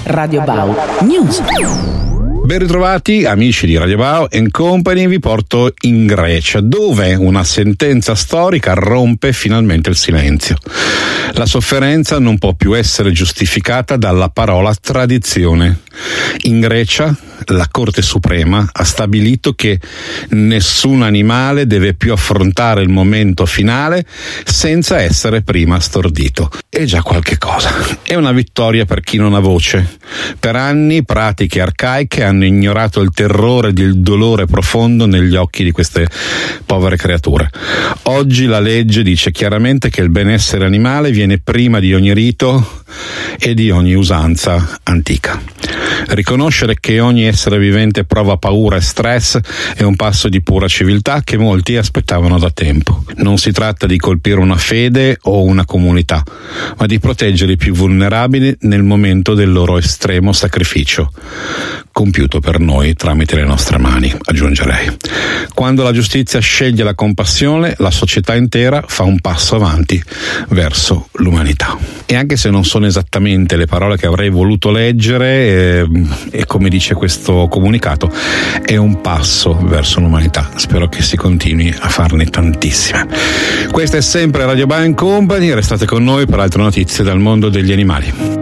Radio Bau News. Ben ritrovati amici di Radio Bau Company, vi porto in Grecia, dove una sentenza storica rompe finalmente il silenzio. La sofferenza non può più essere giustificata dalla parola tradizione. In Grecia la Corte Suprema ha stabilito che nessun animale deve più affrontare il momento finale senza essere prima stordito. È già qualche cosa. È una vittoria per chi non ha voce. Per anni pratiche arcaiche hanno ignorato il terrore ed il dolore profondo negli occhi di queste povere creature. Oggi la legge dice chiaramente che il benessere animale viene prima di ogni rito e di ogni usanza antica. Riconoscere che ogni essere vivente prova paura e stress è un passo di pura civiltà che molti aspettavano da tempo. Non si tratta di colpire una fede o una comunità, ma di proteggere i più vulnerabili nel momento del loro estremo sacrificio, compiuto per noi tramite le nostre mani, aggiungerei. Quando la giustizia sceglie la compassione, la società intera fa un passo avanti verso l'umanità. E anche se non sono esattamente le parole che avrei voluto leggere, e come dice questo comunicato, è un passo verso l'umanità. Spero che si continui a farne tantissime. Questa è sempre Radio Bau Company, restate con noi per altre notizie dal mondo degli animali.